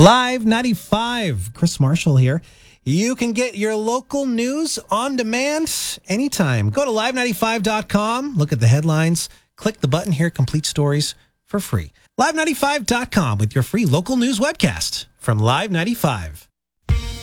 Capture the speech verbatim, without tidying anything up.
Live ninety-five, Chris Marshall here. You can get your local news on demand anytime. Go to live ninety-five dot com, look at the headlines, click the button here, complete stories for free. live ninety-five dot com with your free local news webcast from Live ninety-five.